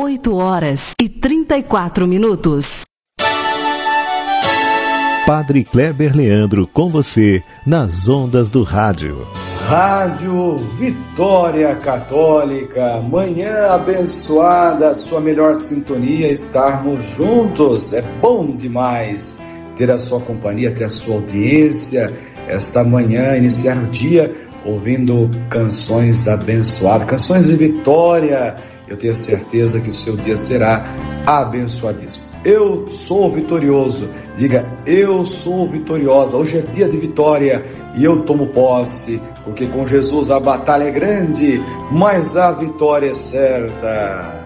8h34. Padre Kleber Leandro com você nas ondas do rádio. Rádio Vitória Católica, manhã abençoada, sua melhor sintonia, estarmos juntos, é bom demais ter a sua companhia, ter a sua audiência, esta manhã, iniciar o dia ouvindo canções da abençoada, canções de vitória. Eu tenho certeza que o seu dia será abençoadíssimo. Eu sou vitorioso, diga, eu sou vitoriosa, hoje é dia de vitória e eu tomo posse, porque com Jesus a batalha é grande, mas a vitória é certa.